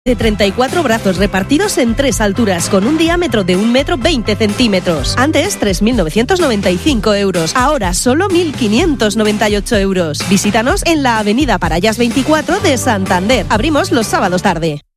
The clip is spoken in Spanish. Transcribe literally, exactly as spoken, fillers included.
de treinta y cuatro brazos repartidos en tres alturas con un diámetro de un metro veinte centímetros. Antes tres mil novecientos noventa y cinco euros, ahora solo mil quinientos noventa y ocho euros. Visítanos en la avenida Parayas veinticuatro de Santander. Abrimos los sábados tarde.